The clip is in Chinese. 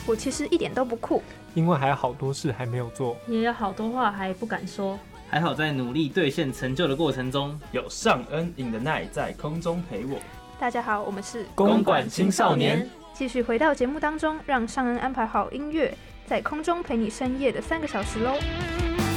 我其实一点都不酷， 因为还有好多事还没有做， 也有好多话还不敢说。 还好在努力兑现成就的过程中， 有尚恩 in the night 在空中陪我。 大家好，我们是公馆青少年， 继续回到节目当中，让尚恩安排好音乐，在空中陪你深夜的3个小时喽。